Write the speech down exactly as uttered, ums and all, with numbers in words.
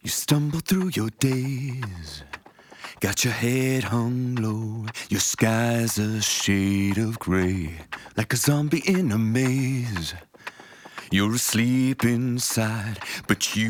You stumble through your days, got your head hung low, your sky's a shade of gray, like a zombie in a maze. You're asleep inside, but you